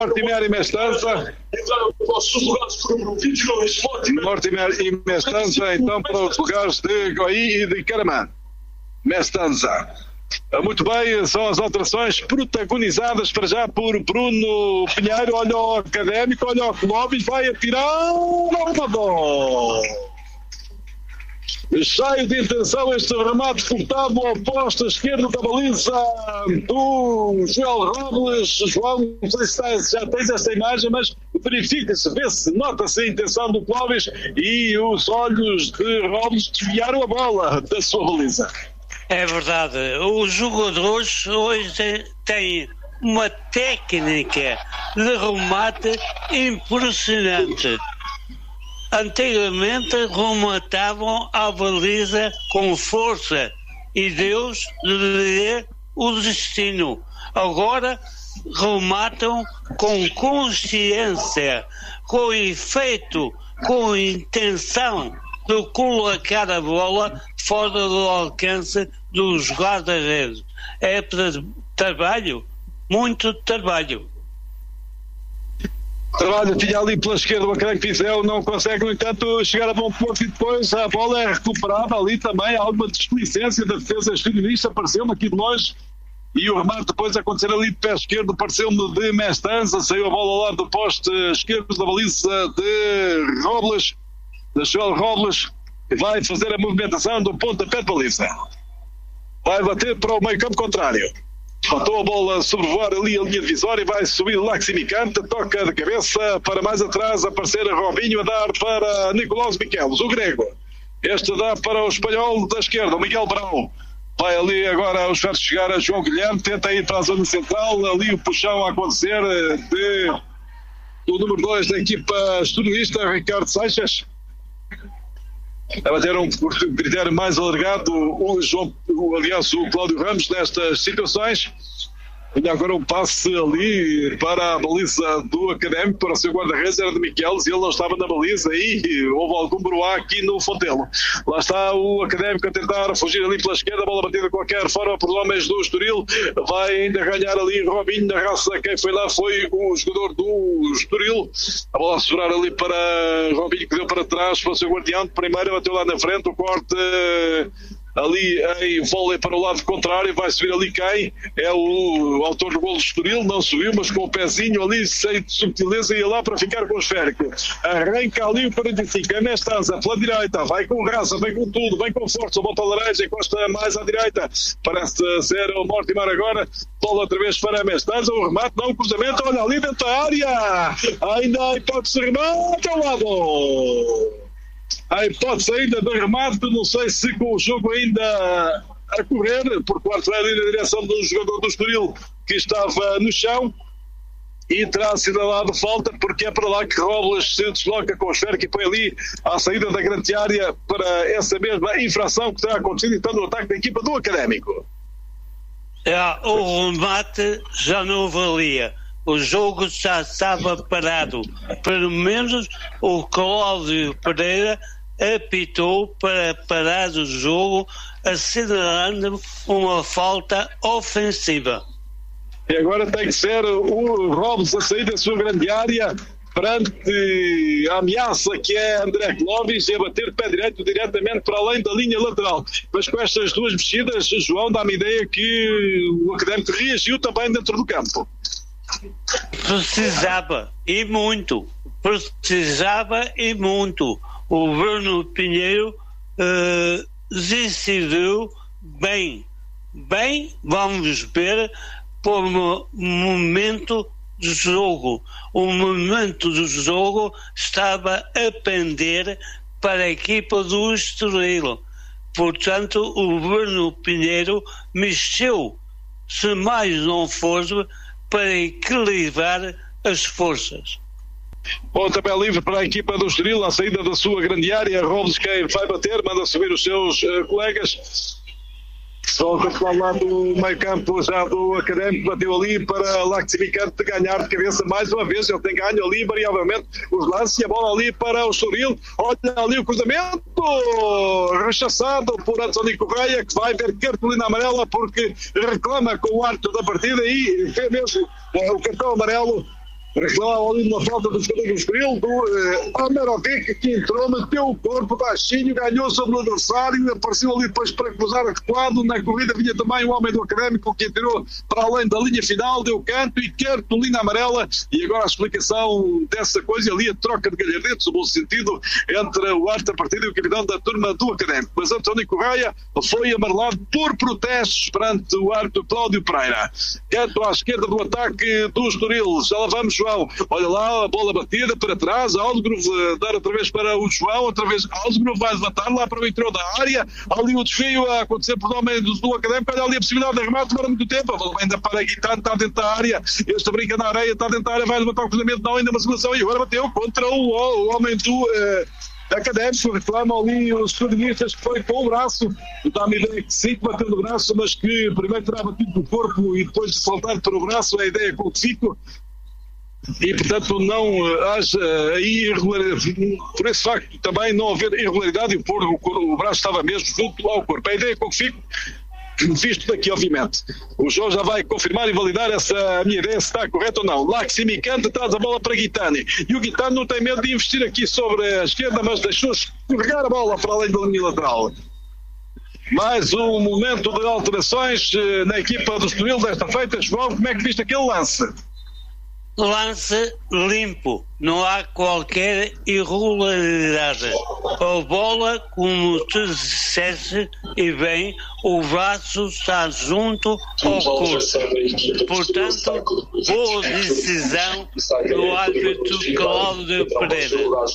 Mortimer e Mestança. Mortimer e Mestança, então, para os lugares de Goi e de Caraman. Mestança. Muito bem, são as alterações protagonizadas para já por Bruno Pinheiro. Olha o Académico, olha o Clóvis, vai atirar uma bola. Cheio de intenção este remate cortado ao posto esquerdo da baliza do Joel Robles. João, não sei se já tens esta imagem, mas verifica-se, vê-se, nota-se a intenção do Clóvis e os olhos de Robles desviaram a bola da sua baliza. É verdade, os jogadores hoje têm uma técnica de remate impressionante. Antigamente rematavam a baliza com força e Deus lhe dê o destino. Agora rematam com consciência, com efeito, com intenção de colocar a bola fora do alcance dos guarda-redes. É trabalho, muito trabalho. Trabalho tinha ali pela esquerda o Académico Viseu, não consegue, no entanto, chegar a bom ponto e depois a bola é recuperada ali também. Há alguma displicência da defesa esquerdista, apareceu-me aqui de longe e o remate depois a acontecer ali de pé esquerdo, pareceu-me de Mestança, saiu a bola ao lado do poste esquerdo da baliza de Robles, de Joel Robles, vai fazer a movimentação do pontapé de baliza. Vai bater para o meio campo contrário. Faltou a bola sobrevoar ali a linha divisória e vai subir Laximicante, toca de cabeça para mais atrás, aparecer Robinho a dar para Nicolás Miquelos, o grego. Este dá para o espanhol da esquerda, o Miguel Brão. Vai ali agora os versos chegar a João Guilherme, tenta ir para a zona central, ali o puxão a acontecer do número 2 da equipa estunista, Ricardo Seixas. A bater um critério mais alargado o Cláudio Ramos nestas situações. E agora um passe ali para a baliza do Académico, para o seu guarda-redes, era de Miqueles, e ele não estava na baliza e houve algum broá aqui no Fontelo. Lá está o Académico a tentar fugir ali pela esquerda, a bola batida de qualquer forma por homens do Estoril, vai ainda ganhar ali Robinho na raça, quem foi lá foi o jogador do Estoril, a bola a sobrar ali para Robinho, que deu para trás para o seu guardião, de primeira bateu lá na frente, o corte ali em vôlei para o lado contrário, vai subir ali quem? É o autor do golo do Estoril, não subiu, mas com o pezinho ali, sem subtileza, ia lá para ficar com o esférico. Arranca ali o 45, é Mestança, pela direita, vai com raça, vem com tudo, vem com força, o bota laranja, encosta mais à direita, parece ser o Mortimer agora, bola outra vez para Mestança, o remate, não, o cruzamento, olha ali dentro da área, ainda há hipótese de remate ao lado. A hipótese ainda de remate, não sei se com o jogo ainda a correr, porque o artilheiro ali na direção do jogador do Estoril que estava no chão e terá assinalado falta, porque é para lá que Robles se desloca com o esférico e põe ali à saída da grande área para essa mesma infração que terá acontecido então no ataque da equipa do Académico. O remate já não valia. O jogo já estava parado. Pelo menos o Cláudio Pereira apitou para parar o jogo, assinalando uma falta ofensiva. E agora tem que ser o Robles a sair da sua grande área perante a ameaça que é André Clóvis e a bater de pé direito diretamente para além da linha lateral. Mas com estas duas mexidas, João, dá-me ideia que o Académico reagiu também dentro do campo. Precisava e muito. O Bruno Pinheiro decidiu bem, vamos ver, por um momento do jogo. O momento do jogo estava a pender para a equipa do Estoril. Portanto, o Bruno Pinheiro mexeu, se mais não fosse, para equilibrar as forças. Pontapé livre para a equipa do Estoril, à saída da sua grande área. Robles quem vai bater, manda subir os seus colegas. Volta para lá do meio campo já do Académico, bateu ali para Laximicante ganhar de cabeça mais uma vez. Ele tem ganho ali invariavelmente os lances e a bola ali para o Estoril. Olha ali o cruzamento rechaçado por António Correia, que vai ver cartolina amarela porque reclama com o árbitro da partida e vê mesmo o cartão amarelo reclamava ali uma falta do jogador do Estoril, do Amerovic, que entrou, meteu o corpo baixinho, ganhou sobre o adversário, apareceu ali depois para cruzar adequado. Na corrida vinha também o homem do Académico, que entrou para além da linha final, deu canto e cartolina amarela. E agora a explicação dessa coisa ali, a troca de galhardetes, no bom sentido, entre o árbitro da partida e o capitão da turma do Académico. Mas António Correia foi amarelado por protestos perante o árbitro Cláudio Pereira. Canto à esquerda do ataque do Estoril, já lá vamos, João. Olha lá, a bola batida para trás, Alsgrove dar outra vez para o João, outra vez Alsgrove vai levantar lá para o interior da área, ali o desvio a acontecer por nome do Académico, olha ali a possibilidade de remate para muito tempo, a bola ainda para a Guitano, está dentro da área, este brinca na areia, está dentro da área, vai levantar o cruzamento, não, ainda uma simulação, e agora bateu contra o homem do Académico, reclamam ali os jornalistas que foi com o braço, dá-me ideia que sim, que bateu no braço, mas que primeiro terá batido no corpo e depois de saltar para o braço, a ideia com o Fico. E, portanto, não haja aí irregularidade. Por esse facto, também não haver irregularidade e o braço estava mesmo junto ao corpo. A ideia com que fico, visto daqui, obviamente. O João já vai confirmar e validar essa minha ideia, se está correta ou não. Laximi canta, traz a bola para Guitani. E o Guitani não tem medo de investir aqui sobre a esquerda, mas deixou escorregar a bola para além da linha lateral. Mais um momento de alterações na equipa do Estoril desta feita. João, como é que viste aquele lance? Lance limpo, não há qualquer irregularidade. A bola, como tu disseste, e bem, o braço está junto ao corpo. Portanto, boa decisão do árbitro Cláudio Pereira.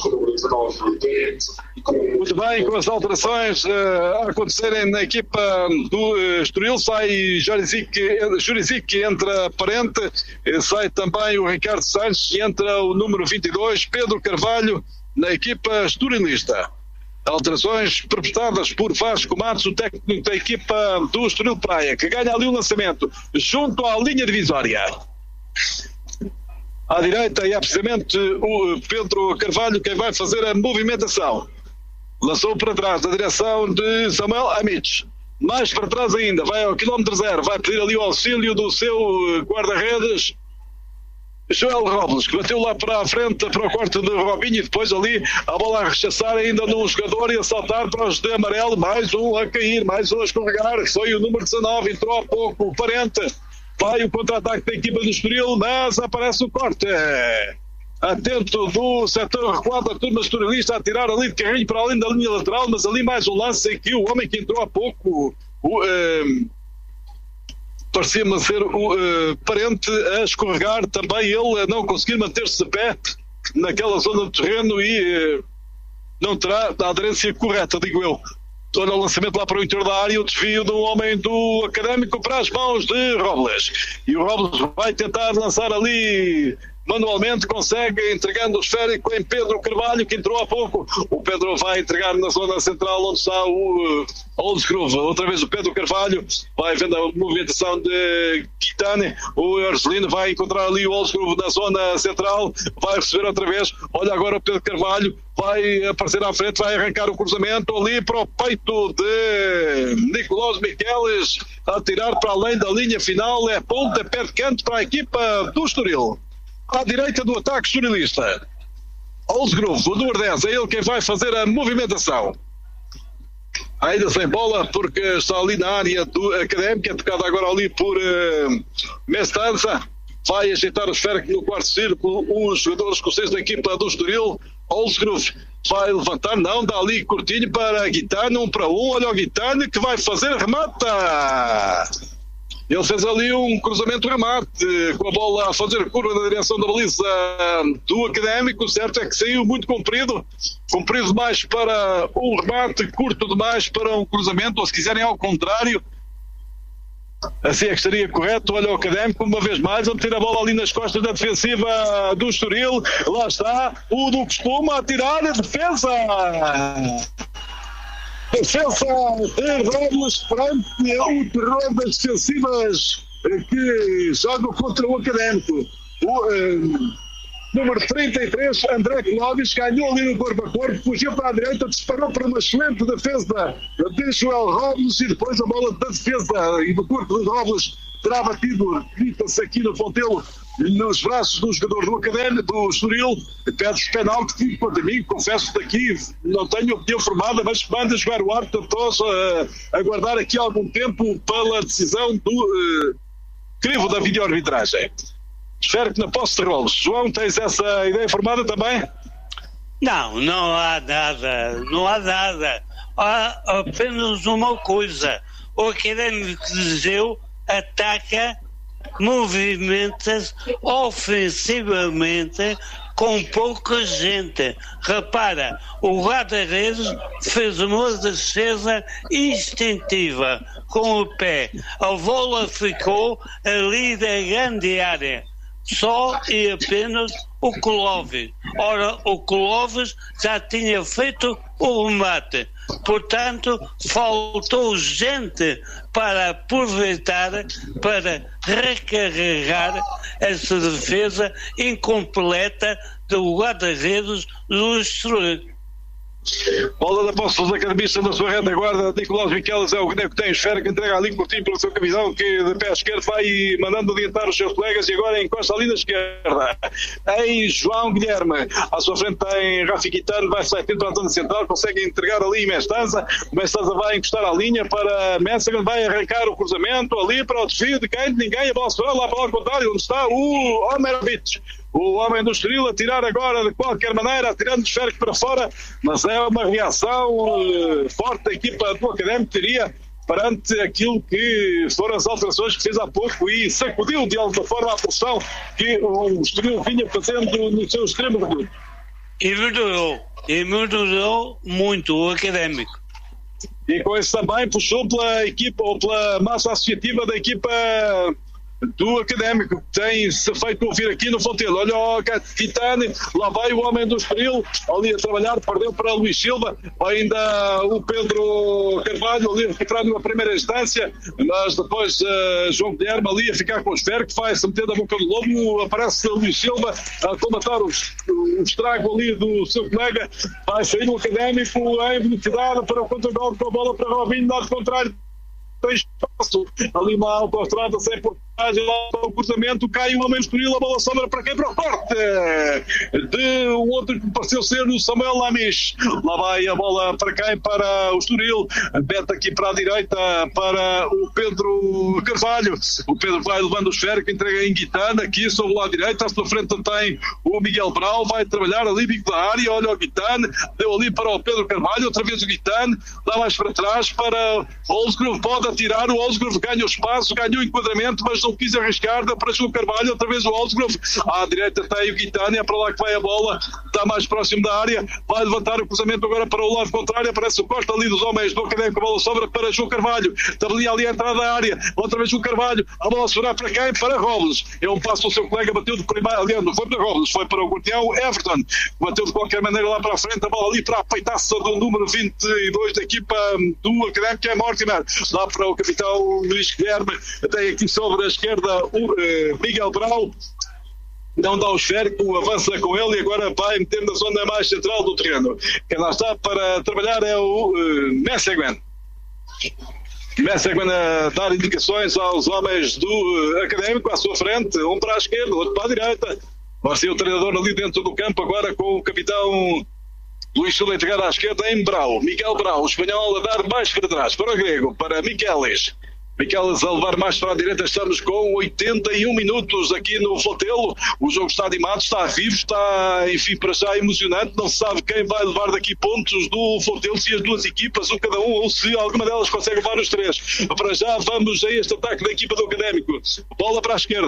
Muito bem, com as alterações a acontecerem na equipa do Estoril, sai Jurizic, entra Parente, sai também o Ricardo Sanches e entra o número 22, Pedro Carvalho, na equipa estorilista. Alterações perpetradas por Vasco Matos, o técnico da equipa do Estoril Praia, que ganha ali o lançamento junto à linha divisória. À direita é precisamente o Pedro Carvalho quem vai fazer a movimentação. Lançou para trás, a direção de Samuel Amites. Mais para trás ainda, vai ao quilómetro 0, vai pedir ali o auxílio do seu guarda-redes, Joel Robles, que bateu lá para a frente, para o quarto de Robinho, e depois ali a bola a rechaçar ainda num jogador e a saltar para os de amarelo, mais um a cair, mais um a escorregar, foi o número 19, entrou há pouco o Parente, vai o contra-ataque da equipa do Estoril, mas aparece o corte. Atento do setor recuado da turma estorilista a tirar ali de carrinho para além da linha lateral, mas ali mais um lance em que o homem que entrou há pouco, parecia-me ser o Parente, a escorregar, também ele a não conseguir manter-se de pé naquela zona do terreno e não terá a aderência correta, digo eu. Olha o lançamento lá para o interior da área, o desvio do homem do Académico para as mãos de Robles. E o Robles vai tentar lançar ali manualmente, consegue, entregando o esférico em Pedro Carvalho, que entrou há pouco. O Pedro vai entregar na zona central onde está o Oldsgrove. Outra vez o Pedro Carvalho vai vendo a movimentação de Guitani. O Arcelino vai encontrar ali o Oldsgrove na zona central, vai receber outra vez. Olha agora o Pedro Carvalho, vai aparecer à frente, vai arrancar o cruzamento ali para o peito de Nicolás Miquelis, a tirar para além da linha final. É pontapé de canto para a equipa do Estoril. À direita do ataque estorilista, Oldsgrove, o número 10, é ele quem vai fazer a movimentação. Ainda sem bola, porque está ali na área do Académico, é tocado agora ali por Mestança. Vai ajeitar o esférico no quarto círculo, os jogadores escoceses da equipa do Estoril. Oldsgrove vai levantar, não, dá ali curtinho para Guitani, 1 para 1, olha o Guitani que vai fazer, remata! Ele fez ali um cruzamento remate, com a bola a fazer curva na direção da baliza do Académico. Certo é que saiu muito comprido demais para um remate, curto demais para um cruzamento, ou se quiserem ao contrário, assim é que estaria correto. Olha o Académico, uma vez mais, a meter a bola ali nas costas da defensiva do Estoril. Lá está o do costume a tirar a defesa. Defesa de Ramos perante o terror das defensivas que jogam contra o Académico. O número 33, André Clóvis, ganhou ali no corpo a corpo, fugiu para a direita, disparou para uma excelente defesa de Joel Robles e depois a bola da defesa e do corpo de Robles terá batido, grita-se aqui no Fontelo, nos braços do jogador do Académico, do Estoril, pede-se penalti, que quanto a mim, confesso que daqui não tenho opinião formada, mas manda jogar o árbitro, estou a aguardar aqui algum tempo pela decisão do crivo da videoarbitragem. Espero que na posse de rolos. João, tens essa ideia formada também? Não há nada. Há apenas uma coisa. O Académico de Viseu ataca, movimenta-se ofensivamente com pouca gente. Repara, o guarda-redes fez uma defesa instintiva com o pé. A bola ficou ali da grande área. Só e apenas o Clóvis. Ora, o Clóvis já tinha feito o remate. Portanto, faltou gente para aproveitar, para recarregar essa defesa incompleta do guarda-redes do Estoril. Bola da posse dos academistas na sua retaguarda. Nicolás Miquelis é o que tem esfera, que entrega ali curtinho pelo seu capitão, que de pé esquerdo vai mandando adiantar os seus colegas e agora encosta ali na esquerda. Em João Guilherme, à sua frente tem Rafi Guitano, vai sair para a zona central, consegue entregar ali Mestanza. O Mestanza vai encostar à linha para Messegan, vai arrancar o cruzamento ali para o desvio de quem? Ninguém, a bola se vai lá para o contrário, onde está o Omerovic. O homem do Estoril a tirar agora de qualquer maneira, atirando o esférico para fora, mas é uma reação forte da equipa do Académico, diria, perante aquilo que foram as alterações que fez há pouco e sacudiu de alguma forma a pressão que o Estoril vinha fazendo no seu extremo de grupo. E melhorou muito o Académico. E com isso também puxou pela equipa, ou pela massa associativa da equipa do Académico, que tem-se feito ouvir aqui no Fontelo. Olha o Guitane, lá vai o homem do Estoril, ali a trabalhar, perdeu para Luís Silva, ainda o Pedro Carvalho ali a recuperar numa primeira instância, mas depois João Guilherme ali a ficar com o esférico, que vai se meter na boca do lobo, aparece Luís Silva a combatar o estrago ali do seu colega, vai sair o Académico em velocidade para o contra-golpe com a bola para Robinho, lado contrário, tem espaço, ali uma autoestrada sem portagem, lá para o cruzamento, cai o homem Estoril, a bola sobra para quem? Para o corte de um outro que pareceu ser o Samuel Lamis. Lá vai a bola para quem? Para o Estoril, mete aqui para a direita para o Pedro Carvalho. O Pedro vai levando o esférico, entrega em Guitana, aqui sobre o lado direito, à sua frente tem o Miguel Brau, vai trabalhar ali bico da área, olha o Guitana, deu ali para o Pedro Carvalho, outra vez o Guitana, dá mais para trás para o Olsgrove, pode atirar, o Olsgrove ganha o espaço, ganhou o enquadramento, mas não quis arriscar, dá para João Carvalho, outra vez o Olsgrove, à direita tem o Guitana, é para lá que vai a bola, está mais próximo da área, vai levantar o cruzamento agora para o lado contrário, aparece o corte ali dos homens do Académico, a bola sobra para João Carvalho, tabelinha ali a entrada da área, outra vez o Carvalho, a bola sobrar para quem? Para Robles, é um passo do seu colega, bateu de primeira, aliás, não foi para Robles, foi para o guardião Everton, bateu de qualquer maneira lá para a frente, a bola ali para a peitaça do número 22 da equipa do Académico, que é Mortimer, lá para o capitão Luís Guilherme, tem aqui sobre a esquerda o Miguel Brau, não dá o esférico, avança com ele e agora vai meter na zona mais central do terreno. Quem lá está para trabalhar é o Messegan. Messegan a dar indicações aos homens do Académico à sua frente, um para a esquerda, outro para a direita. Vai ser o treinador ali dentro do campo agora com o capitão Luís Silva a entregar à esquerda em Brau. Miguel Brau, o espanhol a dar mais para trás, para o grego, para Miquelis. Miquelis a levar mais para a direita, estamos com 81 minutos aqui no Fontelo. O jogo está animado, está vivo, está, enfim, para já emocionante. Não se sabe quem vai levar daqui pontos do Fontelo, se as duas equipas, ou cada um, ou se alguma delas consegue levar os três. Para já vamos a este ataque da equipa do Académico. Bola para a esquerda.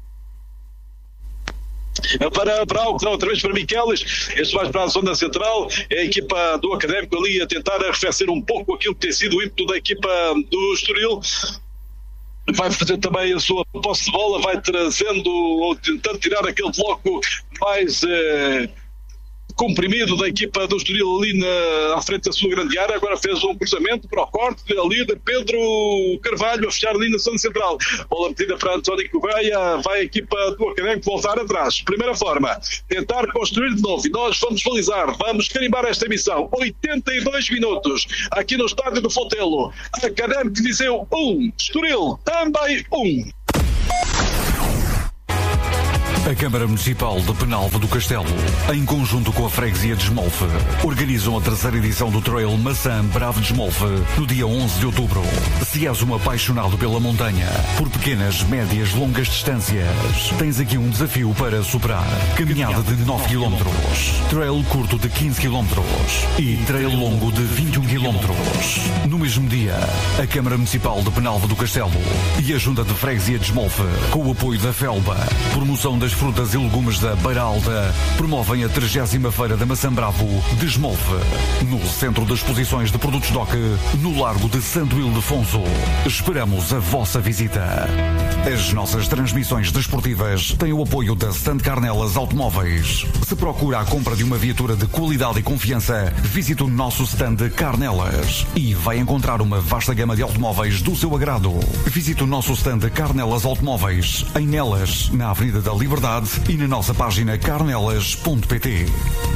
Para Brau, outra vez para Miquelis, este vai para a zona central, é a equipa do Académico ali a tentar arrefecer um pouco aquilo que tem sido o ímpeto da equipa do Estoril. Vai fazer também a sua posse de bola, vai trazendo ou tentando tirar aquele bloco mais comprimido da equipa do Estoril ali à frente da sua grande área. Agora fez um cruzamento para o corte ali de Pedro Carvalho a fechar ali na zona central. Bola metida para António Correia, vai a equipa do Académico voltar atrás. Primeira forma, tentar construir de novo e nós vamos balizar, vamos carimbar esta emissão. 82 minutos aqui no estádio do Fontelo. Académico de Viseu 1, Estoril também 1. A Câmara Municipal de Penalva do Castelo, em conjunto com a Freguesia de Esmolfe, organizam a terceira edição do Trail Maçã Bravo de Esmolfe no dia 11 de outubro. Se és um apaixonado pela montanha, por pequenas, médias, longas distâncias, tens aqui um desafio para superar. Caminhada de 9 km, trail curto de 15 km e trail longo de 21 km. No mesmo dia, a Câmara Municipal de Penalva do Castelo e a Junta de Freguesia de Esmolfe, com o apoio da Felba, promoção das frutas e legumes da Beira Alta, promovem a 30ª Feira da Maçã Bravo de Esmolfe, no Centro de Exposições de Produtos DOC, no Largo de Santo Ildefonso. Esperamos a vossa visita. As nossas transmissões desportivas têm o apoio da Stand Carnelas Automóveis. Se procura a compra de uma viatura de qualidade e confiança, visite o nosso stand Carnelas e vai encontrar uma vasta gama de automóveis do seu agrado. Visite o nosso stand Carnelas Automóveis em Nelas, na Avenida da Liberdade e na nossa página carnelas.pt.